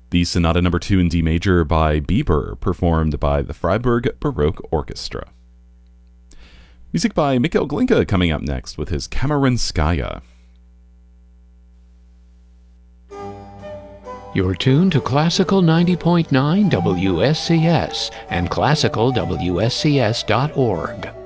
the Sonata No. 2 in D major by Bieber, performed by the Freiburg Baroque Orchestra. Music by Mikhail Glinka coming up next with his Kamarinskaya. You're tuned to Classical 90.9 WSCS and classicalwscs.org.